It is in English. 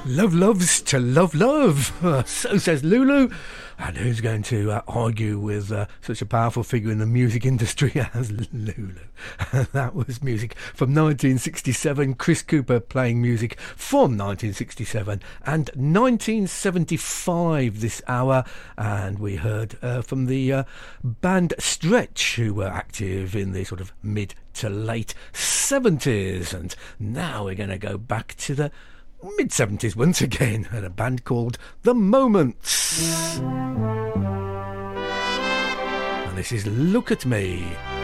Love loves to love love. So says Lulu. And who's going to argue with such a powerful figure in the music industry as Lulu? That was music from 1967. Chris Cooper playing music from 1967 and 1975 this hour. And we heard from the band Stretch, who were active in the sort of mid to late 70s. And now we're going to go back to the mid-70s once again, and a band called The Moments. And this is Look at Me.